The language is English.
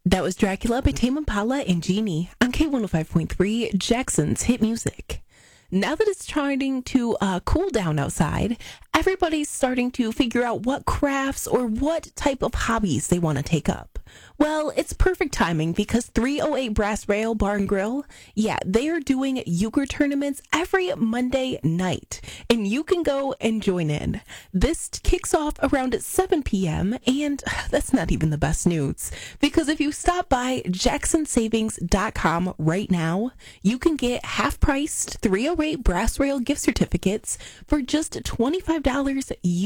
That was Dracula by Tame Impala and Genie on K105.3, Jackson's Hit Music. Now that it's starting to cool down outside, everybody's starting to figure out what crafts or what type of hobbies they want to take up. Well, it's perfect timing because 308 Brass Rail Bar and Grill, they are doing euchre tournaments every Monday night, and you can go and join in. This kicks off around 7 p.m., and that's not even the best news, because if you stop by jacksonsavings.com right now, you can get half-priced 308 Brass Rail gift certificates for just $25